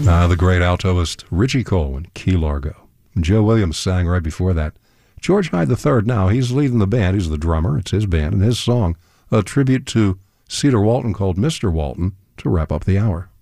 The great altoist Richie Colwyn, Key Largo. Joe Williams sang right before that. George Hyde III now, he's leading the band. He's the drummer. It's his band and his song, a tribute to Cedar Walton called Mr. Walton, to wrap up the hour.